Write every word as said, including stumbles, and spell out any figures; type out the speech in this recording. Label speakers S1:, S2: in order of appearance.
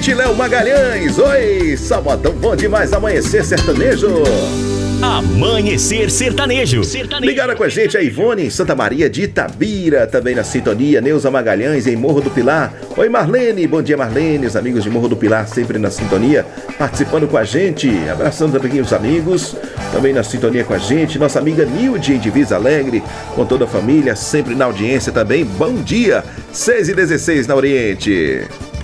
S1: Oriente, Léo Magalhães. Oi, sabadão bom demais, amanhecer sertanejo.
S2: Amanhecer Sertanejo. Sertanejo.
S1: Ligaram com a gente a Ivone em Santa Maria de Itabira, também na sintonia. Neuza Magalhães em Morro do Pilar. Oi, Marlene, bom dia, Marlene. Os amigos de Morro do Pilar sempre na sintonia, participando com a gente. Abraçando também os amigos, também na sintonia com a gente. Nossa amiga Nilde em Divisa Alegre, com toda a família, sempre na audiência também. Bom dia, seis e dezesseis na Oriente.